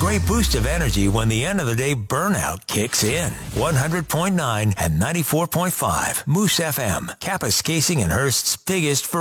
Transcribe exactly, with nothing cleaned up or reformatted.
great boost of energy when the end of the day burnout kicks in. one hundred point nine and ninety-four point five Moose F M, Kapuskasing and Hearst's biggest